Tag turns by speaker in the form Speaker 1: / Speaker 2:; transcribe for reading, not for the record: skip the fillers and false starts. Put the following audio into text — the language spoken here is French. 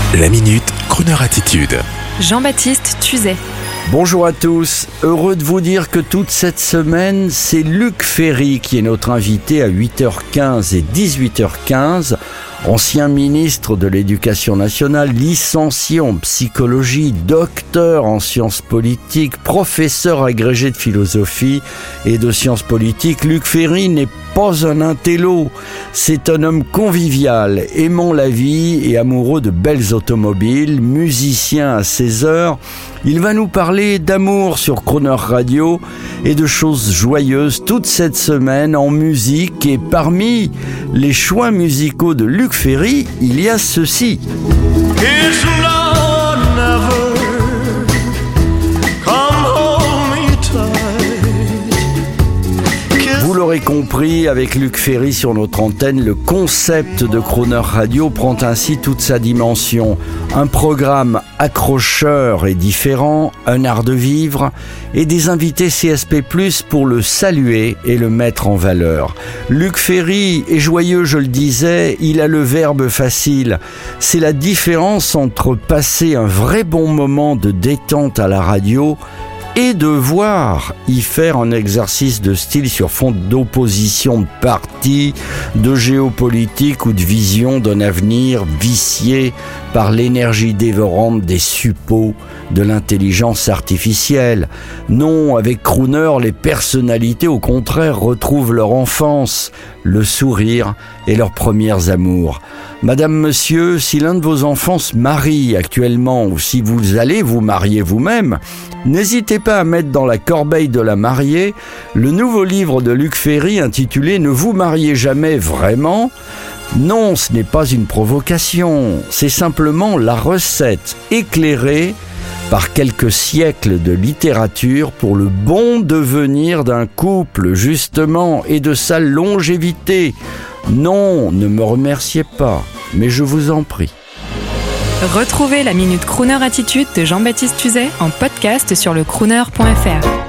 Speaker 1: La Minute Crooner Attitude.
Speaker 2: Jean-Baptiste Tuzet.
Speaker 3: Bonjour à tous, heureux de vous dire que toute cette semaine, c'est Luc Ferry qui est notre invité à 8h15 et 18h15. Ancien ministre de l'Éducation nationale, licencié en psychologie, docteur en sciences politiques, professeur agrégé de philosophie et de sciences politiques, Luc Ferry n'est pas un intello. C'est un homme convivial, aimant la vie et amoureux de belles automobiles, musicien à ses heures. Il va nous parler d'amour sur Crooner Radio et de choses joyeuses toute cette semaine en musique. Et parmi les choix musicaux de Luc Ferry, il y a ceci.
Speaker 4: It's now or never. Come hold me tight.
Speaker 3: Vous l'aurez compris, avec Luc Ferry sur notre antenne, le concept de Crooner Radio prend ainsi toute sa dimension. Un programme accrocheur et différent, un art de vivre et des invités CSP+, pour le saluer et le mettre en valeur. Luc Ferry est joyeux, je le disais, il a le verbe facile. C'est la différence entre passer un vrai bon moment de détente à la radio et devoir y faire un exercice de style sur fond d'opposition de parti, de géopolitique ou de vision d'un avenir vicié par l'énergie dévorante des suppôts de l'intelligence artificielle. Non, avec Crooner, les personnalités au contraire retrouvent leur enfance, le sourire et leurs premiers amours. Madame, monsieur, si l'un de vos enfants se marie actuellement ou si vous allez vous marier vous-même, n'hésitez pas à mettre dans la corbeille de la mariée le nouveau livre de Luc Ferry intitulé « Ne vous mariez jamais vraiment ». Non, ce n'est pas une provocation, c'est simplement la recette éclairée par quelques siècles de littérature pour le bon devenir d'un couple, justement, et de sa longévité. Non, ne me remerciez pas, mais je vous en prie.
Speaker 2: Retrouvez la Minute Crooner Attitude de Jean-Baptiste Tuzet en podcast sur le crooner.fr.